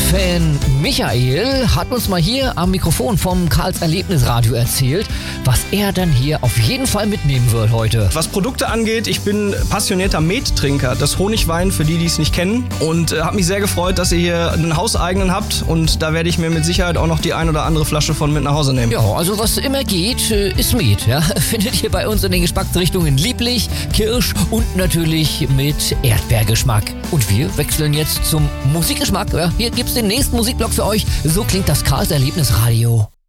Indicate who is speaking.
Speaker 1: Musikfan Michael hat uns mal hier am Mikrofon vom Karls Erlebnisradio erzählt, was er dann hier auf jeden Fall mitnehmen wird heute.
Speaker 2: Was Produkte angeht, ich bin passionierter Mettrinker, das Honigwein für die es nicht kennen, und habe mich sehr gefreut, dass ihr hier einen hauseigenen habt, und da werde ich mir mit Sicherheit auch noch die ein oder andere Flasche von mit nach Hause nehmen.
Speaker 1: Ja, also was immer geht, ist Met. Ja? Findet ihr bei uns in den Geschmacksrichtungen lieblich, Kirsch und natürlich mit Erdbeergeschmack. Und wir wechseln jetzt zum Musikgeschmack. Ja? Hier gibt's den nächsten Musikblock für euch. So klingt das Karls Erlebnisradio.